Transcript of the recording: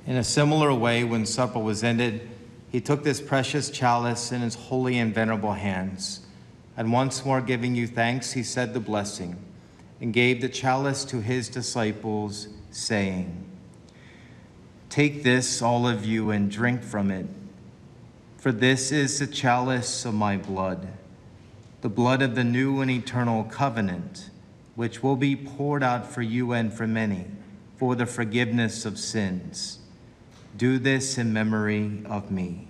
In a similar way, when supper was ended, he took this precious chalice in his holy and venerable hands, and once more giving you thanks, he said the blessing, and gave the chalice to his disciples, saying, "Take this, all of you, and drink from it, for this is the chalice of my blood, the blood of the new and eternal covenant, which will be poured out for you and for many for the forgiveness of sins. Do this in memory of me."